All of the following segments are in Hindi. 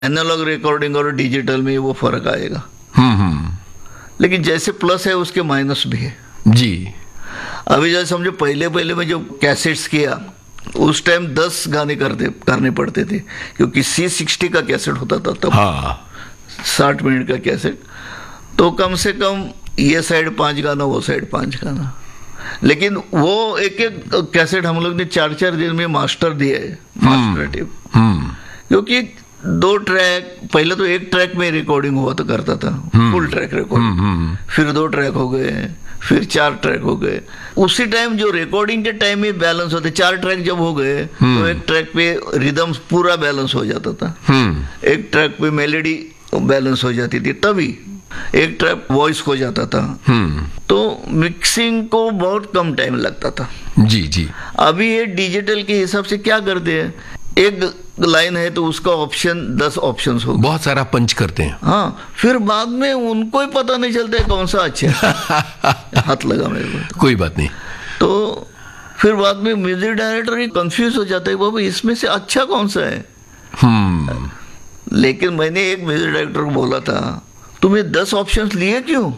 एनालॉग रिकॉर्डिंग और डिजिटल में वो फर्क आएगा। लेकिन जैसे प्लस है उसके माइनस भी है जी। अभी जैसे समझो पहले में जो कैसेट्स किया उस टाइम 10 गाने करने पड़ते थे, क्योंकि C60 का कैसेट होता था तब। हाँ। 60 मिनट का कैसेट, तो कम से कम ये साइड 5 गाना, वो साइड 5 गाना। लेकिन वो एक कैसेट हम लोग ने 4 दिन में मास्टर दिया है, मास्टर टेप। क्योंकि 2 ट्रैक, पहले तो 1 ट्रैक में रिकॉर्डिंग हुआ तो करता था, फुल ट्रैक रिकॉर्डिंग, फिर 2 ट्रैक हो गए, फिर 4 ट्रैक हो गए। उसी टाइम जो रिकॉर्डिंग के टाइम में बैलेंस होते, 4 ट्रैक जब हो गए तो 1 ट्रैक पे रिदम पूरा बैलेंस हो जाता था, 1 ट्रैक पे मेलोडी बैलेंस हो जाती थी, तभी 1 ट्रैक वॉइस हो जाता था। तो मिक्सिंग को बहुत कम टाइम लगता था। जी जी। अभी ये डिजिटल के हिसाब से क्या करते हैं, एक लाइन है तो उसका ऑप्शन 10 ऑप्शंस हो, बहुत सारा पंच करते हैं। हाँ, फिर बाद में उनको ही पता नहीं चलता है कौन सा अच्छा है। हाथ लगा मेरे को। कोई बात नहीं। तो फिर बाद में म्यूजिक डायरेक्टर ही कंफ्यूज हो जाता है, बाबा इसमें से अच्छा कौन सा है। लेकिन मैंने एक म्यूजिक डायरेक्टर को बोला था, तुम्हें 10 ऑप्शंस लिए क्यों?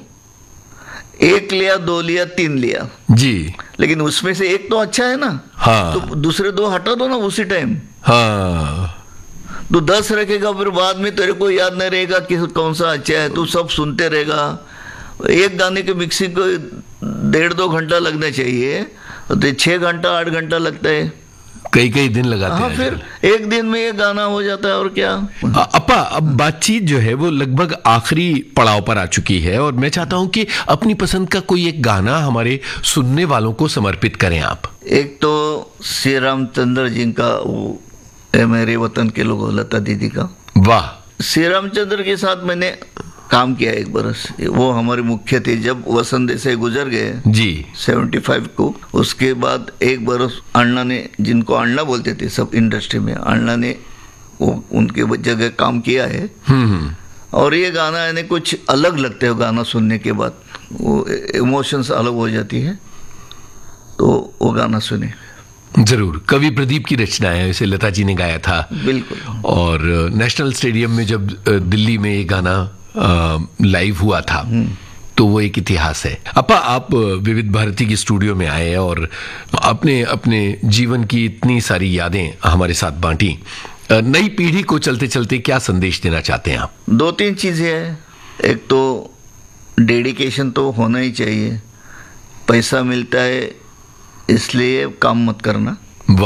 1 लिया, 2 लिया, 3 लिया जी, लेकिन उसमें से एक तो अच्छा है ना। हाँ। तो दूसरे 2 हटा दो ना उसी टाइम। हाँ। तो 10 रखेगा, फिर बाद में तेरे को याद नहीं रहेगा कि कौन सा अच्छा है, तू सब सुनते रहेगा। एक गाने के मिक्सिंग को 1.5-2 घंटा लगना चाहिए, तो 6 घंटा 8 घंटा लगता है, कई दिन लगाते हैं। फिर एक दिन में ये गाना हो जाता है, और क्या। अपा, अब बातचीत जो है वो लगभग आखिरी पड़ाव पर आ चुकी है, और मैं चाहता हूं कि अपनी पसंद का कोई एक गाना हमारे सुनने वालों को समर्पित करें आप। एक तो श्री रामचंद्र जी का वो ए मेरे वतन के लोगों, लता दीदी का। वाह। श्री रामचंद्र के साथ मैंने काम किया 1 बरस, वो हमारे मुख्य थे जब वसंत देसाई गुजर गए जी 75 को। उसके बाद 1 बरस अण्णा ने, जिनको अण्णा बोलते थे सब इंडस्ट्री में, अण्णा ने वो उनके जगह काम किया है। और ये गाना यानी कुछ अलग लगता है, गाना सुनने के बाद वो इमोशंस अलग हो जाती है, तो वो गाना सुने जरूर। कवि प्रदीप की रचना है, इसे लता जी ने गाया था। बिल्कुल। और नेशनल स्टेडियम में जब दिल्ली में ये गाना लाइव हुआ था तो वो एक इतिहास है। अपा, आप विविध भारती की स्टूडियो में आए और अपने जीवन की इतनी सारी यादें हमारे साथ बांटी। नई पीढ़ी को चलते चलते क्या संदेश देना चाहते हैं आप? 2-3 चीजें हैं। एक तो डेडिकेशन तो होना ही चाहिए, पैसा मिलता है इसलिए काम मत करना।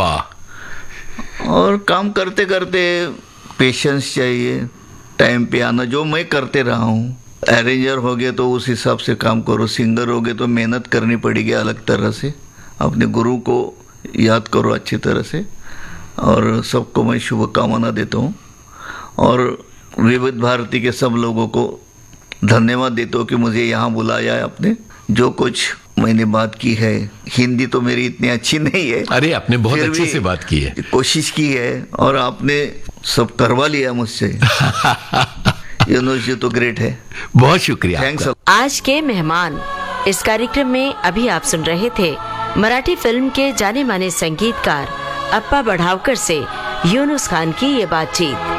वाह। और काम करते करते पेशेंस चाहिए, टाइम पे आना, जो मैं करते रहा हूँ। अरेंजर हो गए तो उस हिसाब से काम करो, सिंगर हो गए तो मेहनत करनी पड़ेगी अलग तरह से, अपने गुरु को याद करो अच्छी तरह से। और सबको मैं शुभकामना देता हूँ, और विविध भारती के सब लोगों को धन्यवाद देता हूँ कि मुझे यहाँ बुलाया है आपने। जो कुछ मैंने बात की है, हिंदी तो मेरी इतनी अच्छी नहीं है। अरे, आपने बहुत अच्छे से बात की है, कोशिश की है, और आपने सब करवा लिया मुझसे। यूनुस जी तो ग्रेट है। बहुत शुक्रिया। थैंक्स। आज के मेहमान इस कार्यक्रम में अभी आप सुन रहे थे मराठी फिल्म के जाने माने संगीतकार अप्पा बढ़ावकर से यूनुस खान की ये बातचीत।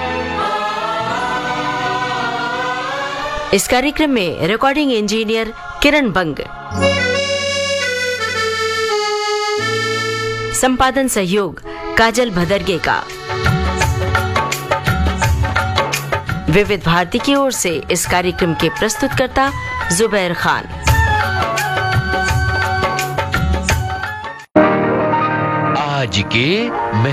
इस कार्यक्रम में रिकॉर्डिंग इंजीनियर किरण बंग, संपादन सहयोग काजल भदरगे का। विविध भारती की ओर से इस कार्यक्रम के प्रस्तुतकर्ता जुबैर खान। आज के